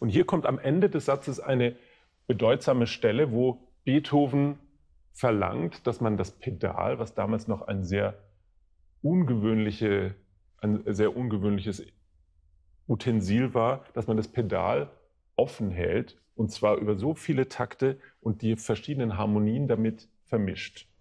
Und hier kommt am Ende des Satzes eine bedeutsame Stelle, wo Beethoven verlangt, dass man das Pedal, was damals noch ein sehr ungewöhnliches Utensil war, dass man das Pedal offen hält, und zwar über so viele Takte und die verschiedenen Harmonien damit vermischt.